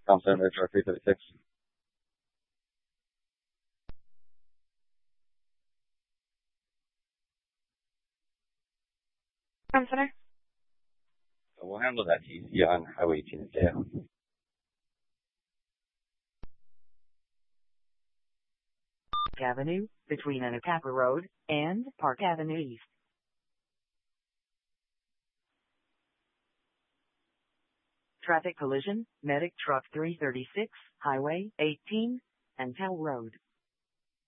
Tom Center, HR 336. Town Center. So we'll handle that TC on Highway 18 in Dale. Avenue, between Anacapa Road and Park Avenue East. Traffic collision, Medic Truck 336, Highway 18, and Tell Road.